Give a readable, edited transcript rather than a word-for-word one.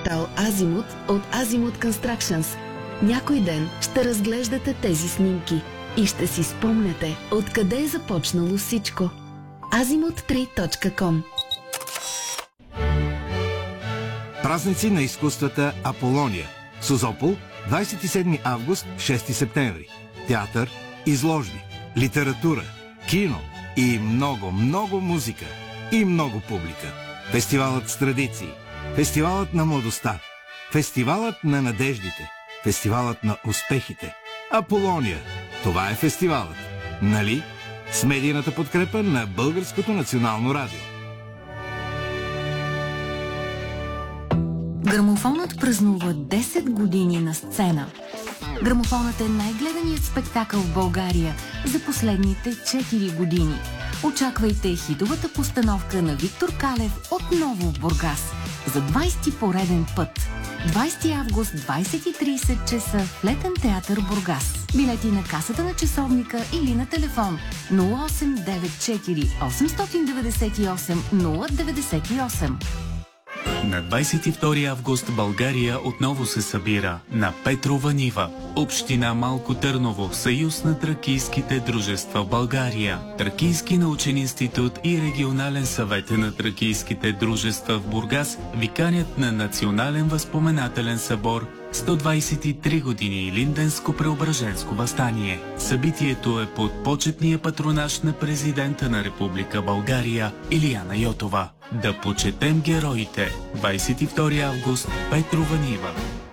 квартал Азимут от Азимут Constructions. Някой ден ще разглеждате тези снимки и ще си спомняте откъде е започнало всичко. azimut3.com. Празници на изкуствата Аполония. Созопол, 27 август, 6 септември. Театър, изложби, литература, кино и много, много музика. И много публика. Фестивалът с традиции. Фестивалът на младостта. Фестивалът на надеждите. Фестивалът на успехите. Аполония. Това е фестивалът. Нали? С медийната подкрепа на Българското национално радио. Грамофонът празнува 10 години на сцена. Грамофонът е най-гледаният спектакъл в България за последните 4 години. Очаквайте хитовата постановка на Виктор Калев отново в Бургас за 20 пореден път. 20 август, 20:30 часа в Летен театър Бургас. Билети на касата на часовника или на телефон 0894 898 098. На 22 август България отново се събира на Петрова нива. Община Малко Търново, Съюз на тракийските дружества в България, Тракийски научен институт и регионален съвет на тракийските дружества в Бургас ви канят на Национален възпоменателен събор 123 години Илинденско-преображенско въстание. Събитието е под почетния патронаж на президента на Република България Илияна Йотова. Да почетем героите. 22 август, Петрова нива.